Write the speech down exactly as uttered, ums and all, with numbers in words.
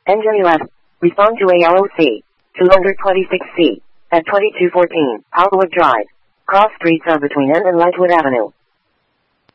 Engine eleven. Respond to A L O C. two twenty-six C. At twenty-two fourteen, Outwood Drive. Cross streets are between N and Lightwood Avenue.